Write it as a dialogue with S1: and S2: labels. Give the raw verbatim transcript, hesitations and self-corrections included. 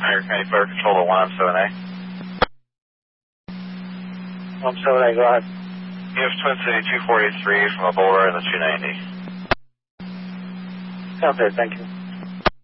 S1: Pioneer County Fire Control to one M seven A.
S2: one seven A, go ahead.
S1: You have Twin City two four eight three from a Boulevard in the two ninety.
S2: Okay, thank you.